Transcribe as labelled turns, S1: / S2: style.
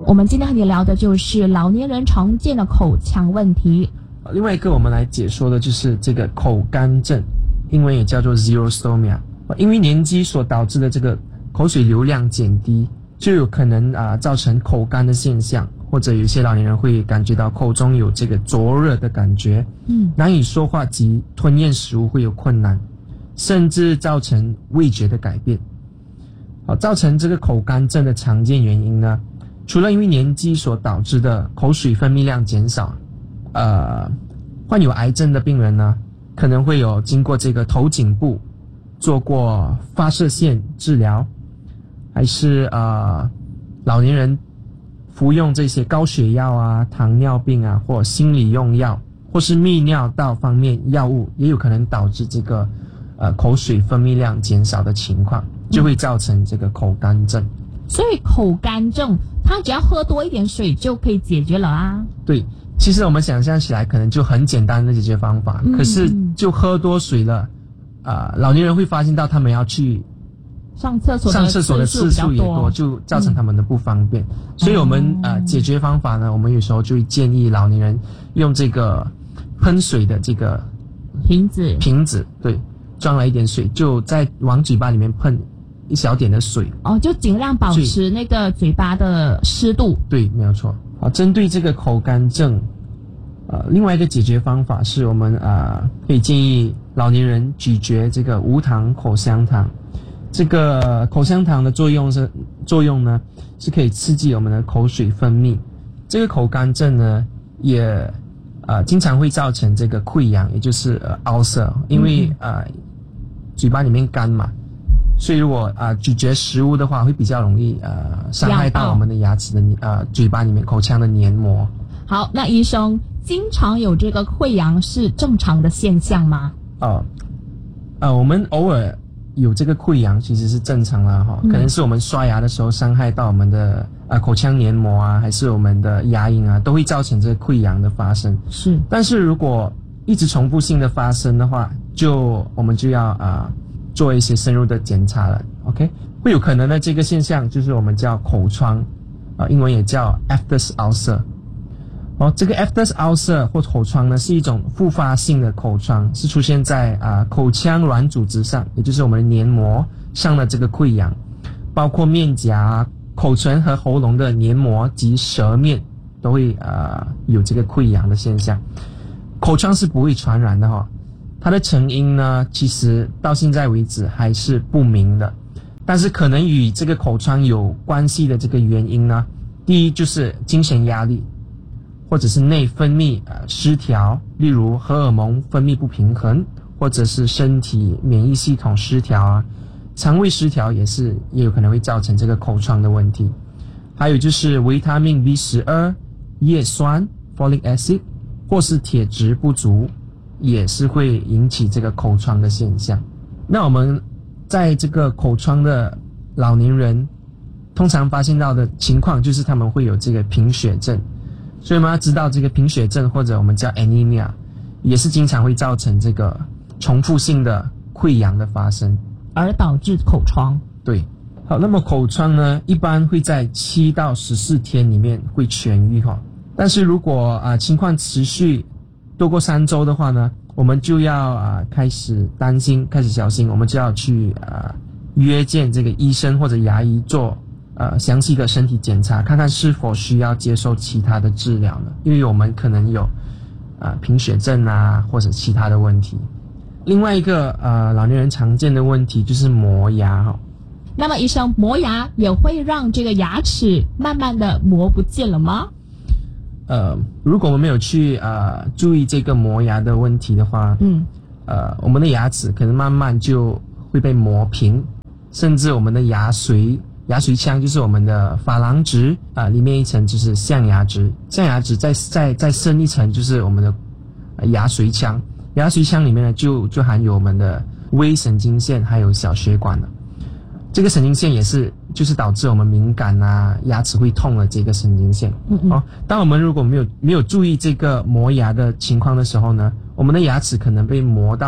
S1: 我们今天和你聊的就是老年人常见的口腔问题。
S2: 另外一个我们来解说的就是这个口干症，英文也叫做 xerostomia。因为年纪所导致的这个口水流量减低，就有可能造成口干的现象，或者有些老年人会感觉到口中有这个灼热的感觉，难以说话及吞咽食物会有困难，甚至造成味觉的改变。造成这个口干症的常见原因呢，除了因为年纪所导致的口水分泌量减少，患有癌症的病人呢，可能会有经过这个头颈部做过发射线治疗，还是老年人服用这些高血压啊、糖尿病啊，或心理用药，或是泌尿道方面药物，也有可能导致这个口水分泌量减少的情况，就会造成这个口干症。
S1: 所以口干症它只要喝多一点水就可以解决了啊。
S2: 对，其实我们想象起来可能就很简单的解决方法，可是就喝多水了，老年人会发现到他们要去上厕所的次数也多，就造成他们的不方便。所以我们解决方法呢，我们有时候就会建议老年人用这个喷水的这个瓶子，对，装了一点水，就再往嘴巴里面喷一小点的水，
S1: 就尽量保持那个嘴巴的湿度。
S2: 对，没有错。好，针对这个口干症，另外一个解决方法是我们可以建议老年人咀嚼这个无糖口香糖。这个口香糖的作用呢，是可以刺激我们的口水分泌。这个口干症呢，也经常会造成这个溃疡，也就是ulcer，因为嘴巴里面干嘛，所以如果咀嚼食物的话，会比较容易伤害到我们的牙齿的嘴巴里面口腔的黏膜。
S1: 好，那医生，经常有这个溃疡是正常的现象吗？
S2: 我们偶尔有这个溃疡其实是正常的哈，可能是我们刷牙的时候伤害到我们的口腔黏膜啊，还是我们的牙龈啊，都会造成这个溃疡的发生。
S1: 是，
S2: 但是如果一直重复性的发生的话，我们就要做一些深入的检查了。OK， 会有可能的这个现象就是我们叫口疮，英文也叫 aphthous ulcer。这个 aphthous ulcer 或口疮呢，是一种复发性的口疮，是出现在口腔软组织上，也就是我们的黏膜上的这个溃疡，包括面颊、口唇和喉咙的黏膜及舌面都会有这个溃疡的现象。口疮是不会传染的哈，它的成因呢，其实到现在为止还是不明的，但是可能与这个口疮有关系的这个原因呢，第一就是精神压力，或者是内分泌失调，例如荷尔蒙分泌不平衡，或者是身体免疫系统失调肠胃失调也有可能会造成这个口疮的问题。还有就是维他命 B12、叶酸 Folic acid 或是铁质不足，也是会引起这个口疮的现象。那我们在这个口疮的老年人通常发现到的情况就是他们会有这个贫血症，所以我们要知道这个贫血症或者我们叫 anemia 也是经常会造成这个重复性的溃疡的发生，
S1: 而导致口疮。
S2: 对，好，那么口疮呢，一般会在7到14天里面会痊愈哈。但是如果情况持续多过3周的话呢，我们就要开始担心，开始小心，我们就要去约见这个医生或者牙医做详细的身体检查，看看是否需要接受其他的治疗了，因为我们可能有贫血症或者其他的问题。另外一个老年人常见的问题就是磨牙哈。
S1: 那么医生，磨牙也会让这个牙齿慢慢的磨不见了吗？
S2: 如果我们没有去注意这个磨牙的问题的话，我们的牙齿可能慢慢就会被磨平，甚至我们的牙髓腔就是我们的珐琅质里面一层就是象牙质，象牙质再深一层就是我们的牙髓腔，牙髓腔里面呢就含有我们的微神经线还有小血管了。这个神经线就是导致我们敏感牙齿会痛的这个神经线。当我们如果没有注意这个磨牙的情况的时候呢，我们的牙齿可能被磨到